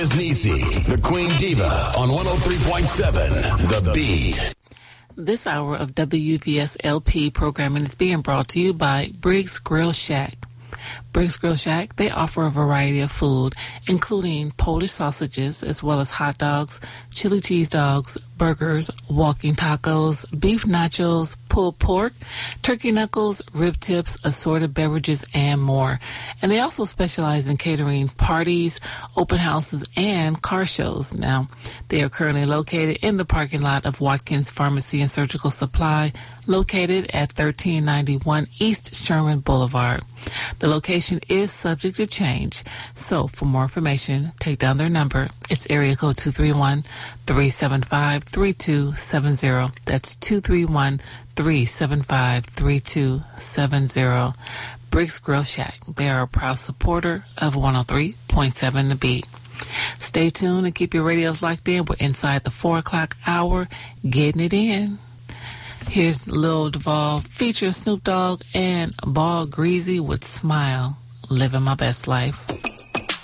Is Nisi, the Queen Diva on 103.7 The Beat. This hour of WVS LP programming is being brought to you by Briggs Grill Shack. Briggs Grill Shack, they offer a variety of food, including Polish sausages, as well as hot dogs, chili cheese dogs, burgers, walking tacos, beef nachos, pulled pork, turkey knuckles, rib tips, assorted beverages, and more. And they also specialize in catering parties, open houses, and car shows. Now, they are currently located in the parking lot of Watkins Pharmacy and Surgical Supply, located at 1391 East Sherman Boulevard. The location is subject to change, so for more information, take down their number. It's area code 231-375-3270. That's 231-375-3270. Briggs Grill Shack. They are a proud supporter of 103.7 The Beat. Stay tuned and keep your radios locked in. We're inside the 4 o'clock hour, getting it in. Here's Lil Duval featuring Snoop Dogg and Ball Greasy with Smile, living my best life.